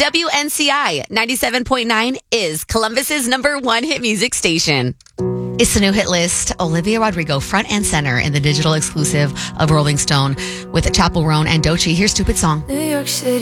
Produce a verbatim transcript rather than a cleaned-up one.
W N C I ninety-seven point nine is Columbus's number one hit music station. It's the new hit list. Olivia Rodrigo, front and center in the digital exclusive of Rolling Stone with Chappell Roan and Doechii. Here's Stupid Song. New York City.